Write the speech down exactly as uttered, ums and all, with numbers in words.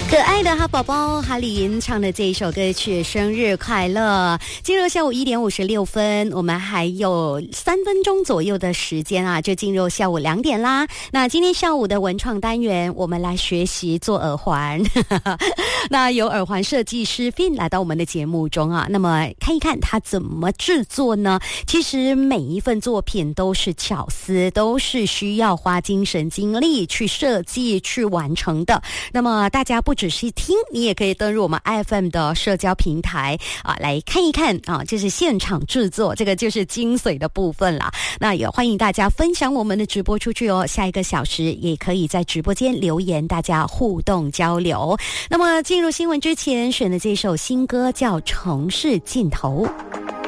可爱的哈宝宝哈丽云唱的这一首歌曲生日快乐。进入下午一点五十六分，我们还有三分钟左右的时间啊，就进入下午两点啦。那今天下午的文创单元，我们来学习做耳环那有耳环设计师 Fin 来到我们的节目中啊，那么看一看他怎么制作呢？其实每一份作品都是巧思，都是需要花精神精力去设计去完成的。那么大家不只是听，你也可以登入我们 F M 的社交平台啊，来看一看啊，就是现场制作，这个就是精髓的部分啦。那也欢迎大家分享我们的直播出去哦，下一个小时也可以在直播间留言，大家互动交流。那么进入新闻之前选的这首新歌叫《城市尽头》。